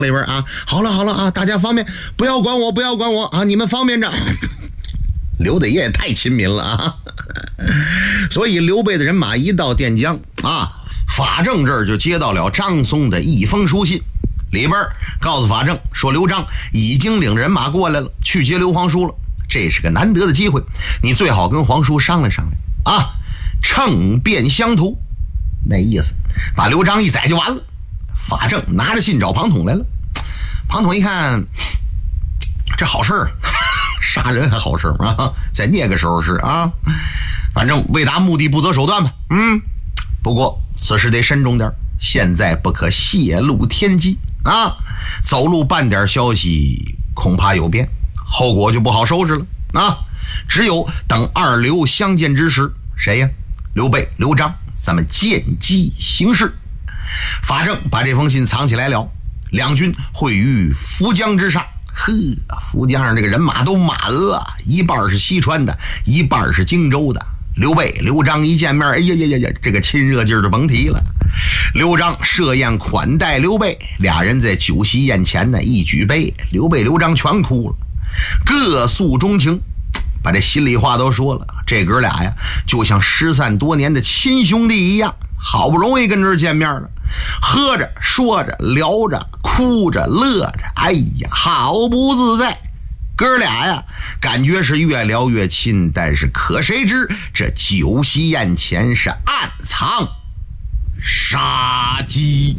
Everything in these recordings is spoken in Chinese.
里边啊，好了啊，大家方便，不要管我啊，你们方便着。刘大爷也太亲民了啊！所以刘备的人马一到垫江啊，法正这儿就接到了张松的一封书信，里边告诉法正说刘璋已经领人马过来了，去接刘皇叔了。这是个难得的机会，你最好跟皇叔商量商量啊，乘便相图。那意思把刘璋一宰就完了。法正拿着信找庞统来了，庞统一看这好事儿，杀人还好事啊，在那个时候是啊，反正为达目的不择手段吧。不过此事得慎重点，现在不可泄露天机啊，走路半点消息恐怕有变，后果就不好收拾了啊！只有等二刘相见之时，谁呀？刘备、刘璋，咱们见机行事。法正把这封信藏起来了，两军会于涪江之上。涪江上这个人马都满了，一半是西川的，一半是荆州的。刘备、刘璋一见面，哎呀，这个亲热劲儿就甭提了。刘璋设宴款待刘备，俩人在酒席宴前呢，一举杯，刘备、刘璋全哭了，各诉衷情，把这心里话都说了。这哥俩呀，就像失散多年的亲兄弟一样，好不容易跟这儿见面了，喝着说着聊着哭着乐着，哎呀，好不自在。哥俩呀，感觉是越聊越亲，但是可谁知这酒席宴前是暗藏杀机。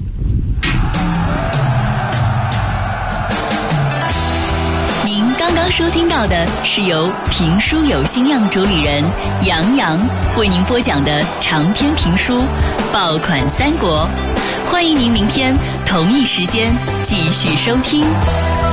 您刚刚收听到的是由评书有心样主理人杨洋为您播讲的长篇评书《爆款三国》，欢迎您明天同一时间继续收听。